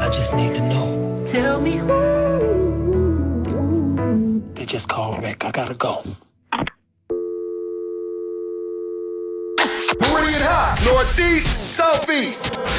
I just need to know. Tell me who. They just called Rick. I gotta go. Meridian High, Northeast, Southeast.